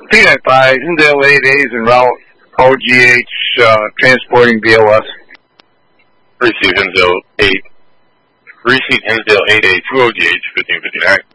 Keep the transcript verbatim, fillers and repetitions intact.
P nine five, Hinsdale eight A's en route, O G H, uh, transporting B O S. Receive Hinsdale eight. Receive Hinsdale eight A to O G H, fifteen fifty-nine.